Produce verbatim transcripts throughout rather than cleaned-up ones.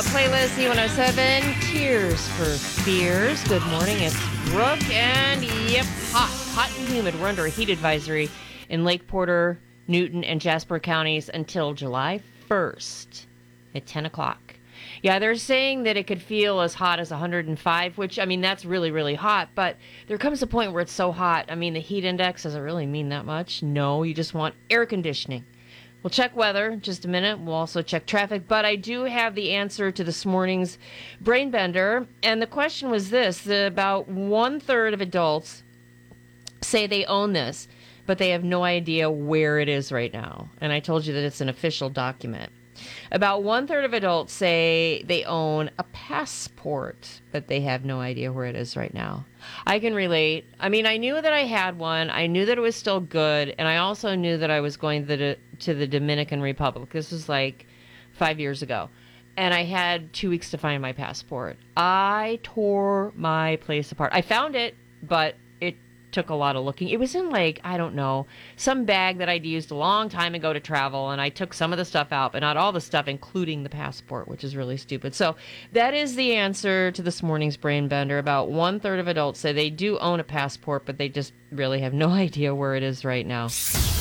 Playlist Z one oh seven, Tears for Fears. Good morning, it's Brooke, and yep, hot, hot and humid. We're under a heat advisory in Lake Porter, Newton, and Jasper counties until July first at ten o'clock. Yeah, they're saying that it could feel as hot as one hundred five, which, I mean, that's really, really hot, but there comes a point where it's so hot. I mean, the heat index doesn't really mean that much. No, you just want air conditioning. We'll check weather in just a minute. We'll also check traffic. But I do have the answer to this morning's Brain Bender. And the question was this. About one-third of adults say they own this, but they have no idea where it is right now. And I told you that it's an official document. About one-third of adults say they own a passport, but they have no idea where it is right now. I can relate. I mean, I knew that I had one. I knew that it was still good. And I also knew that I was going to the, to the Dominican Republic. This was like five years ago. And I had two weeks to find my passport. I tore my place apart. I found it, but it took a lot of looking. It was in like, I don't know, some bag that I'd used a long time ago to travel, and I took some of the stuff out, but not all the stuff, including the passport, which is really stupid. So that is the answer to this morning's Brain Bender. About one-third of adults say they do own a passport, but they just really have no idea where it is right now.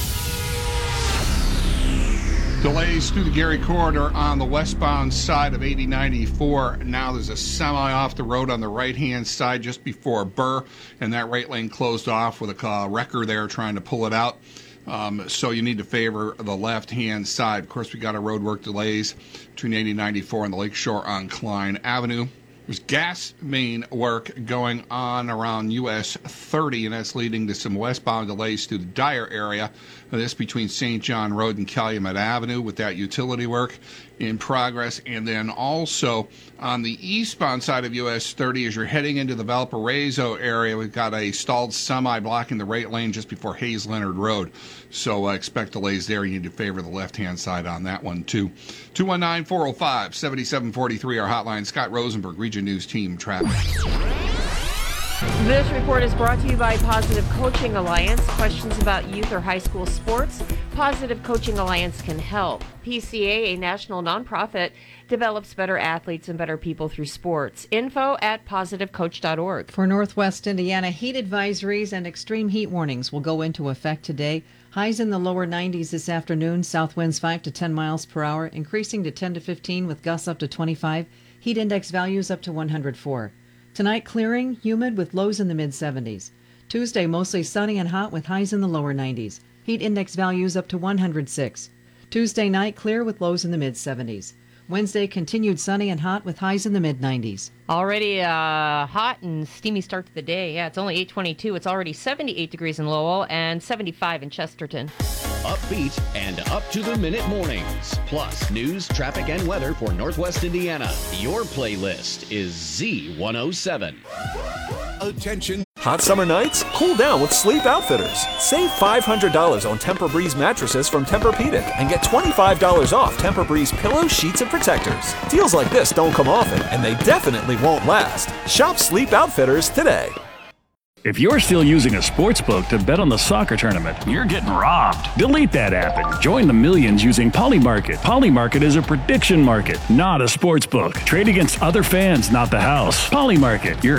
Delays through the Gary Corridor on the westbound side of eighty ninety-four. Now there's a semi off the road on the right-hand side just before Burr, and that right lane closed off with a uh, wrecker there trying to pull it out. Um, so you need to favor the left-hand side. Of course, we got a road work delays between eighty ninety-four and the Lakeshore on Klein Avenue. There's gas main work going on around U S thirty, and that's leading to some westbound delays through the Dyer area. This between Saint John Road and Calumet Avenue with that utility work in progress. And then also on the eastbound side of U S thirty, as you're heading into the Valparaiso area, we've got a stalled semi blocking the right lane just before Hayes Leonard Road. So uh, expect delays there. You need to favor the left-hand side on that one, too. two one nine, four oh five, seven seven four three, our hotline. Scott Rosenberg, Region News Team Traffic. This report is brought to you by Positive Coaching Alliance. Questions about youth or high school sports? Positive Coaching Alliance can help. P C A, a national nonprofit, develops better athletes and better people through sports. Info at positive coach dot org. For Northwest Indiana, heat advisories and extreme heat warnings will go into effect today. Highs in the lower nineties this afternoon. South winds five to ten miles per hour, increasing to ten to fifteen with gusts up to twenty-five. Heat index values up to one hundred four. Tonight, clearing, humid with lows in the mid-seventies. Tuesday, mostly sunny and hot with highs in the lower nineties. Heat index values up to one hundred six. Tuesday night, clear with lows in the mid-seventies. Wednesday, continued sunny and hot with highs in the mid-nineties. Already uh, hot and steamy start to the day. Yeah, it's only eight twenty-two. It's already seventy-eight degrees in Lowell and seventy-five in Chesterton. Upbeat and up-to-the-minute mornings. Plus, news, traffic, and weather for Northwest Indiana. Your playlist is Z one oh seven. Attention. Hot summer nights? Cool down with Sleep Outfitters. Save five hundred dollars on Tempur-Breeze mattresses from Tempur-Pedic and get twenty-five dollars off Tempur-Breeze pillows, sheets, and protectors. Deals like this don't come often, and they definitely won't last. Shop Sleep Outfitters today. If you're still using a sports book to bet on the soccer tournament, you're getting robbed. Delete that app and join the millions using Polymarket. Polymarket is a prediction market, not a sports book. Trade against other fans, not the house. Polymarket, your